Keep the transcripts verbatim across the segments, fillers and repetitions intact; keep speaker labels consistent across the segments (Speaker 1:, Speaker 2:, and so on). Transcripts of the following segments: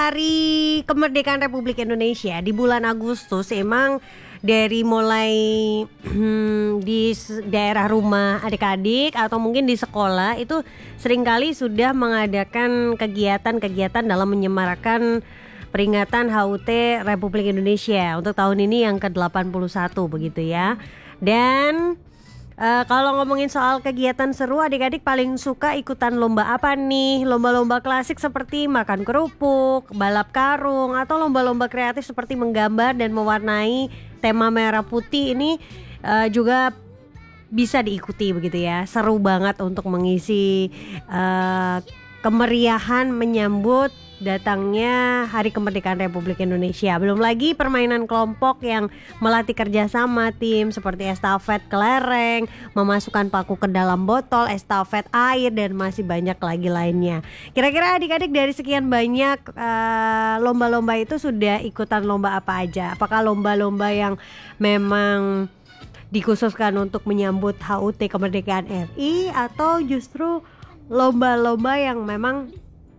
Speaker 1: Hari Kemerdekaan Republik Indonesia di bulan Agustus emang dari mulai di daerah rumah adik-adik atau mungkin di sekolah itu seringkali sudah mengadakan kegiatan-kegiatan dalam menyemarakan peringatan H U T Republik Indonesia untuk tahun ini yang ke delapan puluh satu begitu ya. Dan Uh, kalau ngomongin soal kegiatan seru, adik-adik paling suka ikutan lomba apa nih? Lomba-lomba klasik seperti makan kerupuk, balap karung, atau lomba-lomba kreatif seperti menggambar dan mewarnai tema merah putih ini uh, juga bisa diikuti begitu ya. Seru banget untuk mengisi uh, kemeriahan menyambut datangnya Hari Kemerdekaan Republik Indonesia. Belum lagi permainan kelompok yang melatih kerjasama tim seperti estafet kelereng, memasukkan paku ke dalam botol, estafet air, dan masih banyak lagi lainnya. Kira-kira adik-adik dari sekian banyak uh, lomba-lomba itu sudah ikutan lomba apa aja? Apakah lomba-lomba yang memang dikhususkan untuk menyambut H U T Kemerdekaan R I atau justru lomba-lomba yang memang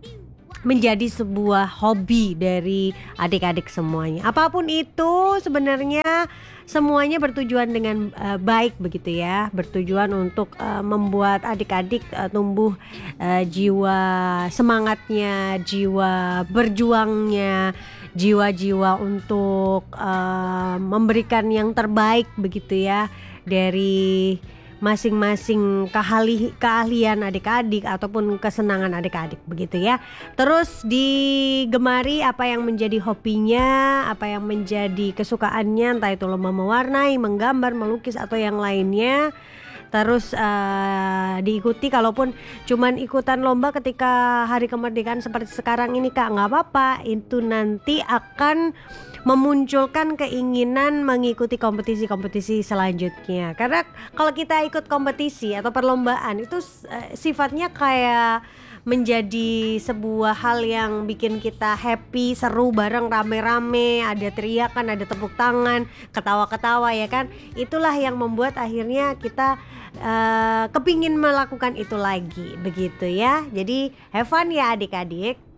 Speaker 1: menjadi sebuah hobi dari adik-adik semuanya? Apapun itu sebenarnya semuanya bertujuan dengan uh, baik begitu ya, bertujuan untuk uh, membuat adik-adik uh, tumbuh uh, jiwa semangatnya, jiwa berjuangnya, jiwa-jiwa untuk uh, memberikan yang terbaik begitu ya dari masing-masing keahli, keahlian adik-adik ataupun kesenangan adik-adik begitu ya. Terus digemari apa yang menjadi hobinya, apa yang menjadi kesukaannya, entah itu lomba mewarnai, menggambar, melukis atau yang lainnya. Terus uh, diikuti, kalaupun cuman ikutan lomba ketika hari kemerdekaan seperti sekarang ini Kak, nggak apa-apa, itu nanti akan memunculkan keinginan mengikuti kompetisi-kompetisi selanjutnya. Karena kalau kita ikut kompetisi atau perlombaan itu uh, sifatnya kayak menjadi sebuah hal yang bikin kita happy, seru bareng rame-rame, ada teriakan, ada tepuk tangan, ketawa-ketawa ya kan. Itulah yang membuat akhirnya kita uh, kepingin melakukan itu lagi begitu ya. Jadi have fun ya adik-adik.